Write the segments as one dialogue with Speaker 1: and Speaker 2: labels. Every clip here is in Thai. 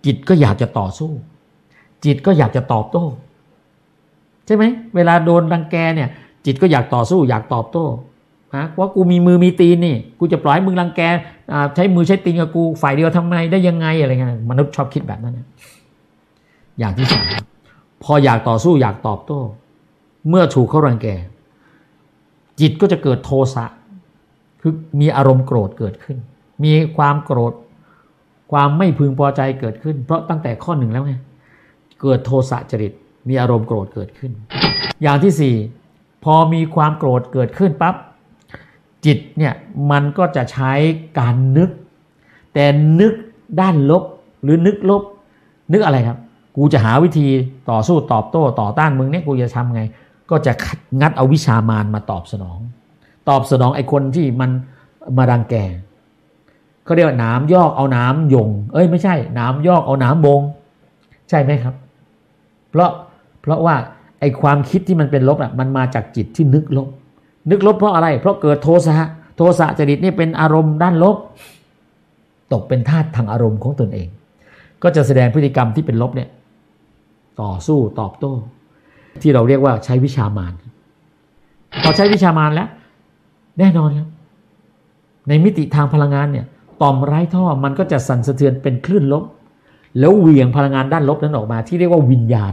Speaker 1: จิตก็อยากจะต่อสู้จิตก็อยากจะตอบโต้ใช่ไหมเวลาโดนรังแกเนี่ยจิตก็อยากต่อสู้อยากตอบโต้ว่ากูมีมือมีตีนนี่กูจะปล่อยมึงรังแกใช้มือใช้ตีนกับกูฝ่ายเดียวทำไมได้ยังไงอะไรเงี้ยมนุษย์ชอบคิดแบบนั้นนะอย่างที่สามพออยากต่อสู้อยากตอบโต้เมื่อถูกเขารังแกจิตก็จะเกิดโทสะคือมีอารมณ์โกรธเกิดขึ้นมีความโกรธความไม่พึงพอใจเกิดขึ้นเพราะตั้งแต่ข้อหนึ่งแล้วไงเกิดโทสะจริตมีอารมณ์โกรธเกิดขึ้นอย่างที่สี่พอมีความโกรธเกิดขึ้นปั๊บจิตเนี่ยมันก็จะใช้การนึกแต่นึกด้านลบหรือนึกลบนึกอะไรครับกูจะหาวิธีต่อสู้ตอบโต้ต่อต้านมึงเนี่ยกูจะทำไงก็จะงัดเอาวิชามารมาตอบสนองไอ้คนที่มันมารังแกเขาเรียกว่าหนามยอกเอาหนามยงไม่ใช่หนามยอกเอาหนามบงใช่ไหมครับเพราะว่าไอ้ความคิดที่มันเป็นลบอ่ะมันมาจากจิตที่นึกลบเพราะอะไรเพราะเกิดโทสะจริตนี่เป็นอารมณ์ด้านลบตกเป็นทาสทางอารมณ์ของตนเองก็จะแสดงพฤติกรรมที่เป็นลบเนี่ยต่อสู้ตอบโต้ที่เราเรียกว่าใช้วิชามารพอใช้วิชามารแล้วแน่นอนครับในมิติทางพลังงานเนี่ยต่อมไร้ท่อมันก็จะสั่นสะเทือนเป็นคลื่นลบแล้วเหวี่ยงพลังงานด้านลบนั้นออกมาที่เรียกว่าวิญญาณ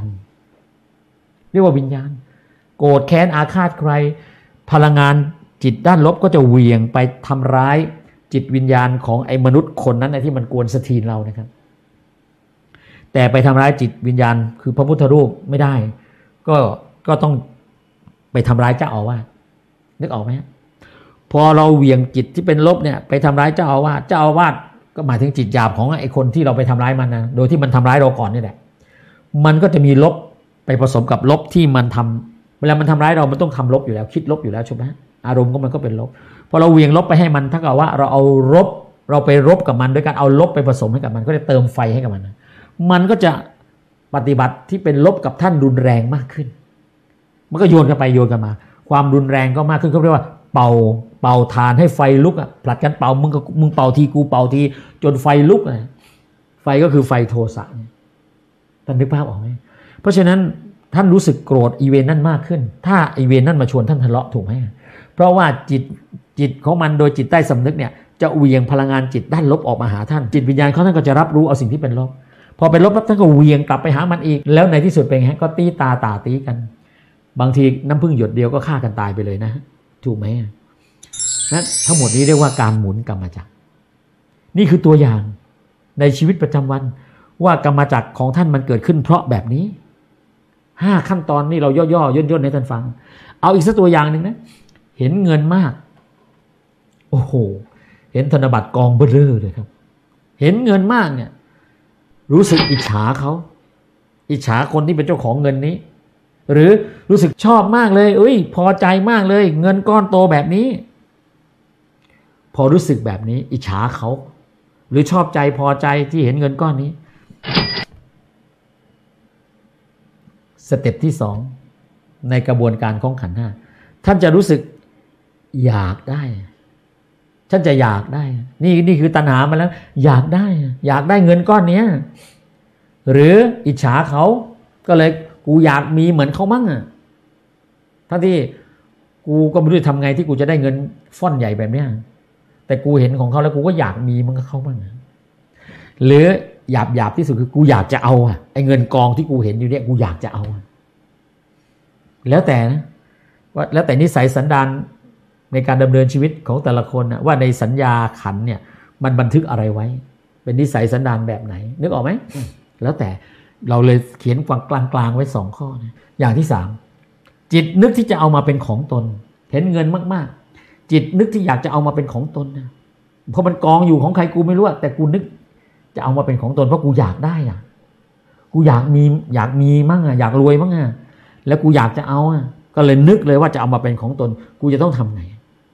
Speaker 1: โกรธแค้นอาฆาตใครพลังงานจิตด้านลบก็จะเหวี่ยงไปทำร้ายจิตวิญญาณของไอ้มนุษย์คนนั้นที่มันกวนสะทีนเรานะครับแต่ไปทำร้ายจิตวิญญาณคือพระพุทธรูปไม่ได้ก็ต้องไปทำร้ายเจ้าอาวาสนึกออกไหมพอเราเหวี่ยงจิตที่เป็นลบเนี่ยไปทำร้ายเจ้าอาวาสก็หมายถึงจิตหยาบของไอ้คนที่เราไปทำร้ายมันนะโดยที่มันทำร้ายเราก่อนนี่แหละมันก็จะมีลบไปผสมกับลบที่มันทำเวลามันทำร้ายเรามันต้องทำลบอยู่แล้วคิดลบอยู่แล้วใช่ไหมอารมณ์ของมันก็เป็นลบพอเราเหวี่ยงลบไปให้มันถ้าเกิดว่าเราไปรบกับมันด้วยการเอาลบไปผสมให้กับมันก็จะเติมไฟให้กับมันก็จะปฏิบัติที่เป็นลบกับท่านรุนแรงมากขึ้นมันก็โยนกันไปโยนกันมาความรุนแรงก็มากขึ้นเขาเรียกว่าเป่าทานให้ไฟลุกผลัดกันเป่ามึงเป่าทีกูเป่าทีจนไฟลุกไฟก็คือไฟโทสะท่านนึกภาพออกไหมเพราะฉะนั้นท่านรู้สึกโกรธอีเวนต์นั่นมากขึ้นถ้าอีเวนต์นั่นมาชวนท่านทะเลาะถูกไหมเพราะว่าจิตของมันโดยจิตใต้สำนึกเนี่ยจะเหวี่ยงพลังงานจิตด้านลบออกมาหาท่านจิตวิญญาณเขาท่านก็จะรับรู้เอาสิ่งที่เป็นลบพอเป็นลบท่านก็เหวี่ยงกลับไปหามันอีกแล้วในที่สุดเป็นไงก็ตีกันบางทีน้ำพึ่งหยดเดียวก็ฆ่ากันตายไปเลยนะถูกไหมนั่นทั้งหมดนี้เรียกว่าการหมุนกรรมจักรนี่คือตัวอย่างในชีวิตประจำวันว่ากรรมจักรของท่านมันเกิดขึ้นเพราะแบบนี้5ขั้นตอนนี่เราย่อๆย่นๆให้ท่านฟังเอาอีกสักตัวอย่างนึงนะเห็นเงินมากโอ้โหเห็นธนบัตรกองเบ้อเร่อเลยครับเห็นเงินมากเนี่ยรู้สึกอิจฉาเขาอิจฉาคนที่เป็นเจ้าของเงินนี้หรือรู้สึกชอบมากเลยพอใจมากเลยเงินก้อนโตแบบนี้พอรู้สึกแบบนี้อิจฉาเขาหรือชอบใจพอใจที่เห็นเงินก้อนนี้สเต็ปที่2ในกระบวนการของขันธ์5ท่านจะรู้สึกอยากได้ท่านจะอยากได้นี่คือตัณหามาแล้วอยากได้เงินก้อนนี้หรืออิจฉาเขาก็เลยกูอยากมีเหมือนเขามั่งทั้งที่กูก็ไม่รู้จะทำไงที่กูจะได้เงินฟ่อนใหญ่แบบนี้แต่กูเห็นของเขาแล้วกูก็อยากมีมันก็เขาบ้างหรือหยาบที่สุดคือกูอยากจะเอาไอ้เงินกองที่กูเห็นอยู่เนี่ยกูอยากจะเอาแล้วแต่นะว่าแล้วแต่นิสัยสันดานในการดำเนินชีวิตของแต่ละคนว่าในสัญญาขันธ์เนี่ยมันบันทึกอะไรไว้เป็นนิสัยสันดานแบบไหนนึกออกไหมแล้วแต่เราเลยเขียนกลางไว้2ข้อนะอย่างที่3จิตนึกที่จะเอามาเป็นของตนเห็นเงินมากๆจิตนึกที่อยากจะเอามาเป็นของตนนะเพราะมันกองอยู่ของใครกูไม่รู้แต่กูนึกจะเอามาเป็นของตนเพราะกูอยากได้กูอยากมีมั่งอยากรวยมั่งแล้วกูอยากจะเอาก็เลยนึกเลยว่าจะเอามาเป็นของตนกูจะต้องทำไง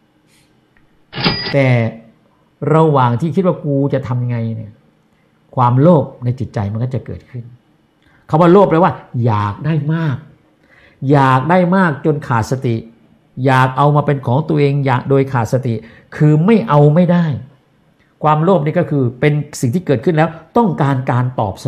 Speaker 1: แต่ระหว่างที่คิดว่ากูจะทำยังไงเนี่ยความโลภในจิตใจมันก็จะเกิดขึ้นคำว่าโลภแปลว่าอยากได้มากจนขาดสติอยากเอามาเป็นของตัวเองอยากโดยขาดสติคือไม่เอาไม่ได้ความโลภนี่ก็คือเป็นสิ่งที่เกิดขึ้นแล้วต้องการการตอบสนอง